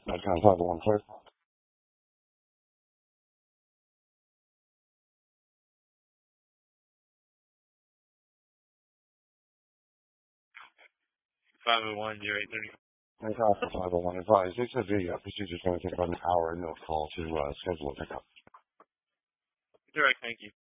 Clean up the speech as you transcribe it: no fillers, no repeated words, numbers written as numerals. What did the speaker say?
That kind of 501, sir. 501-0830. Thanks, Alpha 501. Advise, they said the procedure's going to take about an hour and no call to schedule a pickup. Direct, thank you.